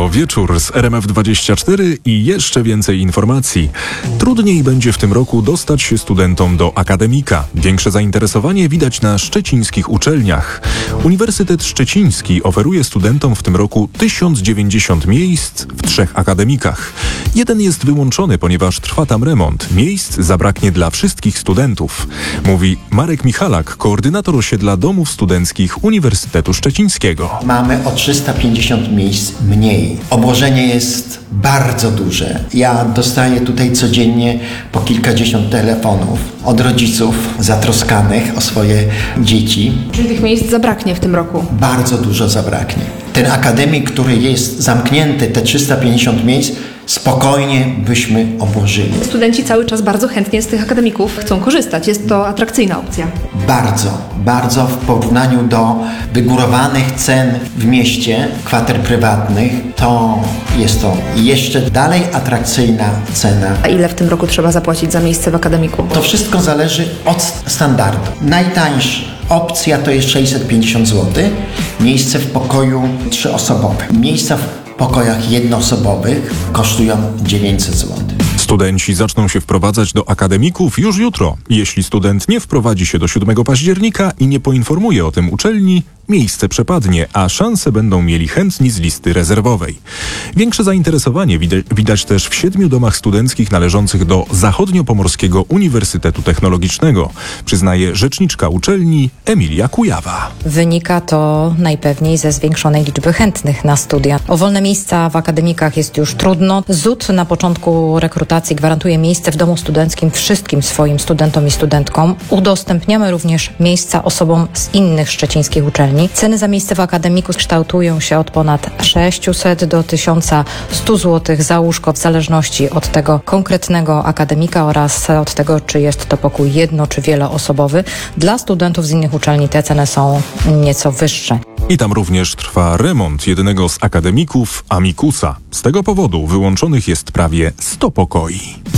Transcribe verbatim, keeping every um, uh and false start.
To wieczór z R M F dwadzieścia cztery i jeszcze więcej informacji. Trudniej będzie w tym roku dostać się studentom do akademika. Większe zainteresowanie widać na szczecińskich uczelniach. Uniwersytet Szczeciński oferuje studentom w tym roku tysiąc dziewięćdziesiąt miejsc w trzech akademikach. Jeden jest wyłączony, ponieważ trwa tam remont. Miejsc zabraknie dla wszystkich studentów, mówi Marek Michalak, koordynator osiedla domów studenckich Uniwersytetu Szczecińskiego. Mamy o trzysta pięćdziesiąt miejsc mniej. Obłożenie jest bardzo duże. Ja dostaję tutaj codziennie po kilkadziesiąt telefonów od rodziców zatroskanych o swoje dzieci. Czyli tych miejsc zabraknie w tym roku? Bardzo dużo zabraknie. Ten akademik, który jest zamknięty, te trzysta pięćdziesiąt miejsc, spokojnie byśmy obłożyli. Studenci cały czas bardzo chętnie z tych akademików chcą korzystać. Jest to atrakcyjna opcja. Bardzo, bardzo w porównaniu do wygórowanych cen w mieście, kwater prywatnych, to jest to jeszcze dalej atrakcyjna cena. A ile w tym roku trzeba zapłacić za miejsce w akademiku? To wszystko zależy od standardu. Najtańsza opcja to jest sześćset pięćdziesiąt złotych. Miejsce w pokoju trzyosobowe. Miejsca w pokojach jednoosobowych kosztują dziewięćset złotych. Studenci zaczną się wprowadzać do akademików już jutro. Jeśli student nie wprowadzi się do siódmego października i nie poinformuje o tym uczelni, miejsce przepadnie, a szanse będą mieli chętni z listy rezerwowej. Większe zainteresowanie widać, widać też w siedmiu domach studenckich należących do Zachodniopomorskiego Uniwersytetu Technologicznego, przyznaje rzeczniczka uczelni Emilia Kujawa. Wynika to najpewniej ze zwiększonej liczby chętnych na studia. O wolne miejsca w akademikach jest już trudno. Z u d na początku rekrutacji gwarantuje miejsce w domu studenckim wszystkim swoim studentom i studentkom. Udostępniamy również miejsca osobom z innych szczecińskich uczelni. Ceny za miejsce w akademiku kształtują się od ponad sześćset do tysiąc sto złotych za łóżko w zależności od tego konkretnego akademika oraz od tego, czy jest to pokój jedno- czy wieloosobowy. Dla studentów z innych uczelni te ceny są nieco wyższe. I tam również trwa remont jednego z akademików, Amikusa. Z tego powodu wyłączonych jest prawie sto pokoi.